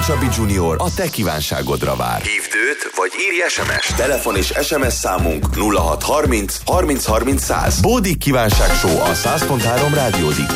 Csabi Junior a te kívánságodra vár. Hívd őt, vagy írj SMS-t. Telefon és SMS számunk 0630 30 30 100. Bódik kívánság show a 100.3 rádiódik.